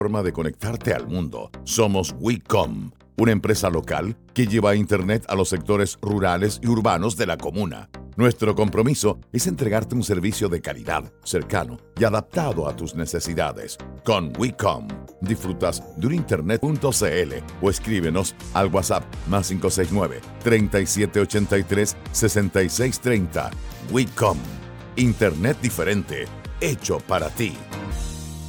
forma de conectarte al mundo. Somos WeCom, una empresa local que lleva Internet a los sectores rurales y urbanos de la comuna. Nuestro compromiso es entregarte un servicio de calidad, cercano y adaptado a tus necesidades. Con WeCom, disfrutas de un internet.cl o escríbenos al WhatsApp +569 3783 6630. WeCom, Internet diferente, hecho para ti.